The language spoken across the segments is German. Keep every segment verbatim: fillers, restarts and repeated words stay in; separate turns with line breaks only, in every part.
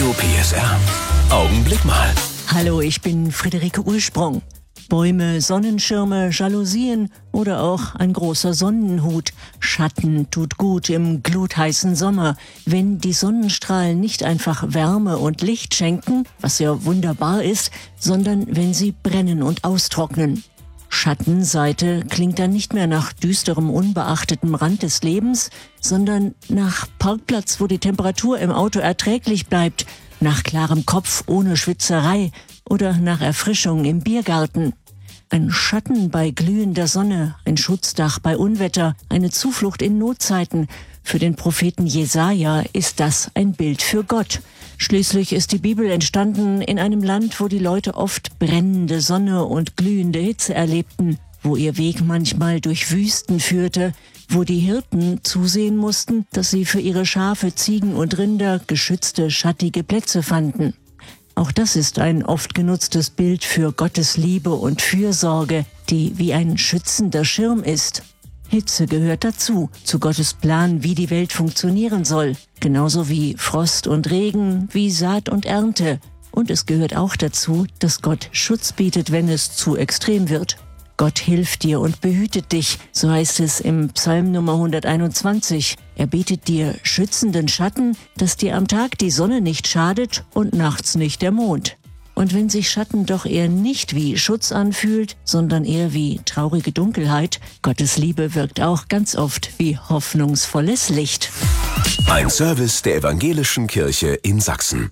Radio P S R. Augenblick mal.
Hallo, ich bin Friederike Ursprung. Bäume, Sonnenschirme, Jalousien oder auch ein großer Sonnenhut. Schatten tut gut im glutheißen Sommer. Wenn die Sonnenstrahlen nicht einfach Wärme und Licht schenken, was ja wunderbar ist, sondern wenn sie brennen und austrocknen. Schattenseite klingt dann nicht mehr nach düsterem, unbeachtetem Rand des Lebens, sondern nach Parkplatz, wo die Temperatur im Auto erträglich bleibt, nach klarem Kopf ohne Schwitzerei oder nach Erfrischung im Biergarten. Ein Schatten bei glühender Sonne, ein Schutzdach bei Unwetter, eine Zuflucht in Notzeiten. Für den Propheten Jesaja ist das ein Bild für Gott. Schließlich ist die Bibel entstanden in einem Land, wo die Leute oft brennende Sonne und glühende Hitze erlebten, wo ihr Weg manchmal durch Wüsten führte, wo die Hirten zusehen mussten, dass sie für ihre Schafe, Ziegen und Rinder geschützte, schattige Plätze fanden. Auch das ist ein oft genutztes Bild für Gottes Liebe und Fürsorge, die wie ein schützender Schirm ist. Hitze gehört dazu, zu Gottes Plan, wie die Welt funktionieren soll. Genauso wie Frost und Regen, wie Saat und Ernte. Und es gehört auch dazu, dass Gott Schutz bietet, wenn es zu extrem wird. Gott hilft dir und behütet dich, so heißt es im Psalm Nummer hunderteinundzwanzig. Er bietet dir schützenden Schatten, dass dir am Tag die Sonne nicht schadet und nachts nicht der Mond. Und wenn sich Schatten doch eher nicht wie Schutz anfühlt, sondern eher wie traurige Dunkelheit, Gottes Liebe wirkt auch ganz oft wie hoffnungsvolles Licht.
Ein Service der Evangelischen Kirche in Sachsen.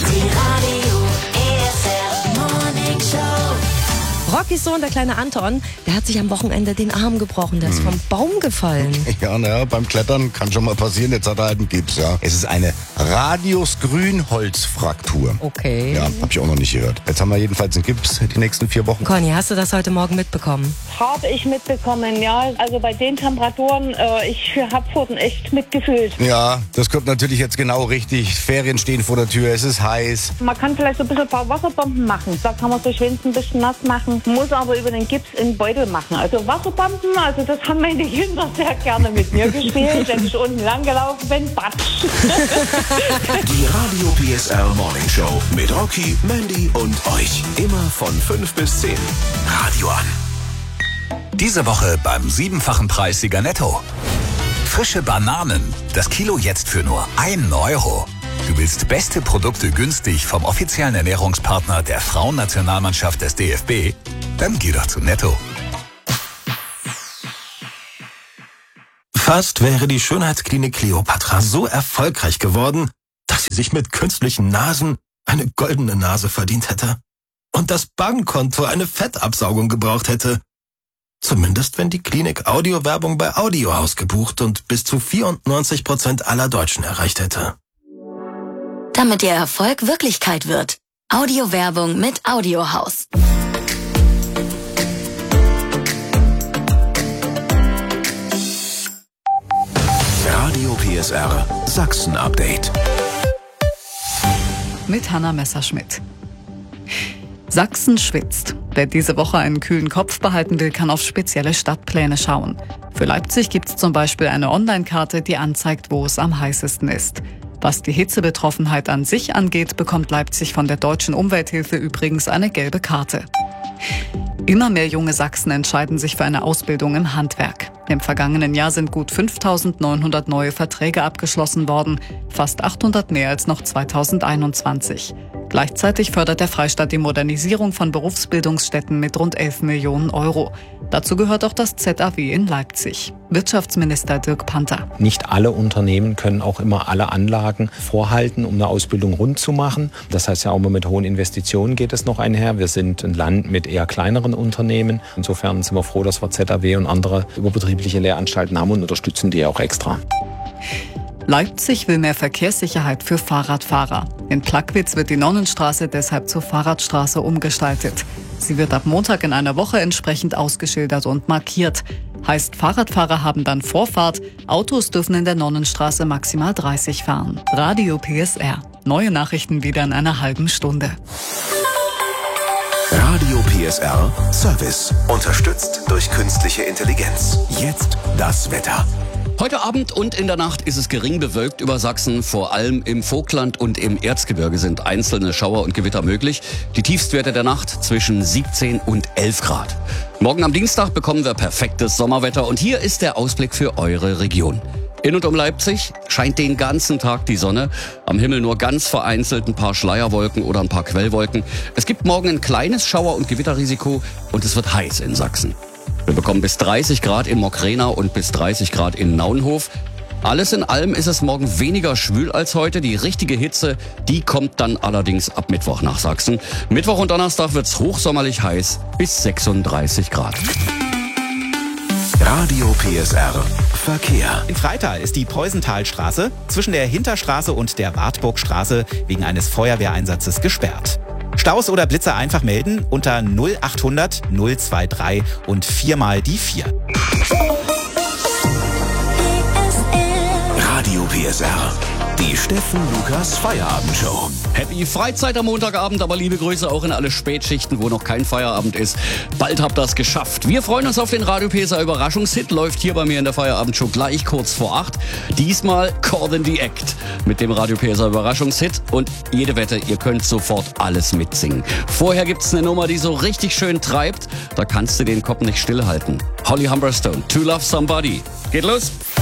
Rockys Sohn, der kleine Anton, der hat sich am Wochenende den Arm gebrochen. Der ist vom Baum gefallen.
Ja, naja, beim Klettern kann schon mal passieren. Jetzt hat er halt einen Gips, ja. Es ist eine Radius-Grünholzfraktur.
Okay.
Ja, hab ich auch noch nicht gehört. Jetzt haben wir jedenfalls einen Gips die nächsten vier Wochen.
Conny, hast du das heute Morgen mitbekommen?
Habe ich mitbekommen, ja. Also bei den Temperaturen, äh, ich habe Pfoten echt mitgefühlt.
Ja, das kommt natürlich jetzt genau richtig. Ferien stehen vor der Tür, es ist heiß.
Man kann vielleicht so ein bisschen ein paar Wasserbomben machen. Da kann man sich wenigstens ein bisschen nass machen. Muss aber über den Gips in den Beutel machen. Also Wasserbomben, also das haben meine Kinder sehr gerne mit mir gespielt, wenn ich unten lang gelaufen bin. Batsch.
Die Radio P S R Morning Show mit Rocky, Mandy und euch. Immer von fünf bis zehn. Radio an.
Diese Woche beim siebenfachen Preissieger Netto. Frische Bananen. Das Kilo jetzt für nur einen Euro. Du willst beste Produkte günstig vom offiziellen Ernährungspartner der Frauennationalmannschaft des D F B? Dann geh doch zu Netto.
Fast wäre die Schönheitsklinik Kleopatra so erfolgreich geworden, dass sie sich mit künstlichen Nasen eine goldene Nase verdient hätte. Und das Bankkonto eine Fettabsaugung gebraucht hätte. Zumindest wenn die Klinik Audiowerbung bei Audiohaus gebucht und bis zu vierundneunzig Prozent aller Deutschen erreicht hätte.
Damit Ihr Erfolg Wirklichkeit wird. Audiowerbung mit Audiohaus.
Radio P S R Sachsen Update.
Mit Hanna Messerschmidt. Sachsen schwitzt. Wer diese Woche einen kühlen Kopf behalten will, kann auf spezielle Stadtpläne schauen. Für Leipzig gibt es zum Beispiel eine Online-Karte, die anzeigt, wo es am heißesten ist. Was die Hitzebetroffenheit an sich angeht, bekommt Leipzig von der Deutschen Umwelthilfe übrigens eine gelbe Karte. Immer mehr junge Sachsen entscheiden sich für eine Ausbildung im Handwerk. Im vergangenen Jahr sind gut fünftausendneunhundert neue Verträge abgeschlossen worden, fast achthundert mehr als noch zweitausendeinundzwanzig. Gleichzeitig fördert der Freistaat die Modernisierung von Berufsbildungsstätten mit rund elf Millionen Euro. Dazu gehört auch das Z A W in Leipzig. Wirtschaftsminister Dirk Panther.
Nicht alle Unternehmen können auch immer alle Anlagen vorhalten, um eine Ausbildung rund zu machen. Das heißt ja auch immer mit hohen Investitionen geht es noch einher. Wir sind ein Land mit eher kleineren Unternehmen. Insofern sind wir froh, dass wir Z A W und andere überbetriebliche Lehranstalten haben und unterstützen die auch extra.
Leipzig will mehr Verkehrssicherheit für Fahrradfahrer. In Plagwitz wird die Nonnenstraße deshalb zur Fahrradstraße umgestaltet. Sie wird ab Montag in einer Woche entsprechend ausgeschildert und markiert. Heißt, Fahrradfahrer haben dann Vorfahrt, Autos dürfen in der Nonnenstraße maximal dreißig fahren. Radio P S R. Neue Nachrichten wieder in einer halben Stunde.
Radio P S R Service. Unterstützt durch künstliche Intelligenz. Jetzt das Wetter.
Heute Abend und in der Nacht ist es gering bewölkt über Sachsen. Vor allem im Vogtland und im Erzgebirge sind einzelne Schauer und Gewitter möglich. Die Tiefstwerte der Nacht zwischen siebzehn und elf Grad. Morgen am Dienstag bekommen wir perfektes Sommerwetter und hier ist der Ausblick für eure Region. In und um Leipzig scheint den ganzen Tag die Sonne. Am Himmel nur ganz vereinzelt ein paar Schleierwolken oder ein paar Quellwolken. Es gibt morgen ein kleines Schauer- und Gewitterrisiko und es wird heiß in Sachsen. Wir bekommen bis dreißig Grad in Mokräna und bis dreißig Grad in Naunhof. Alles in allem ist es morgen weniger schwül als heute. Die richtige Hitze, die kommt dann allerdings ab Mittwoch nach Sachsen. Mittwoch und Donnerstag wird's hochsommerlich heiß bis sechsunddreißig Grad.
Radio P S R Verkehr.
In Freital ist die Preusenthalstraße zwischen der Hinterstraße und der Wartburgstraße wegen eines Feuerwehreinsatzes gesperrt. Staus oder Blitzer einfach melden unter null achthundert null dreiundzwanzig und viermal die vier.
Radio P S R. Die Steffen Lukas Feierabendshow.
Happy Freizeit am Montagabend, aber liebe Grüße auch in alle Spätschichten, wo noch kein Feierabend ist. Bald habt ihr es geschafft. Wir freuen uns auf den Radio P S R Überraschungshit. Läuft hier bei mir in der Feierabendshow gleich kurz vor acht. Diesmal Caught in the Act mit dem Radio P S R Überraschungshit. Und jede Wette, ihr könnt sofort alles mitsingen. Vorher gibt's eine Nummer, die so richtig schön treibt. Da kannst du den Kopf nicht stillhalten. Holly Humberstone, To Love Somebody. Geht los.